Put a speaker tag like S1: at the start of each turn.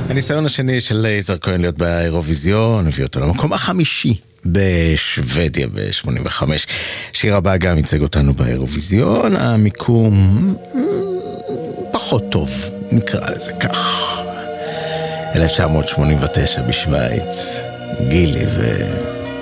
S1: הניסיון השני של יזהר כהן להיות באירוויזיון הביא אותו למקום החמישי בשוודיה ב-85. שיר הבא גם ייצג אותנו באירוויזיון, המיקום פחות טוב, נקרא לזה כך. 1989 בשוויץ, גילי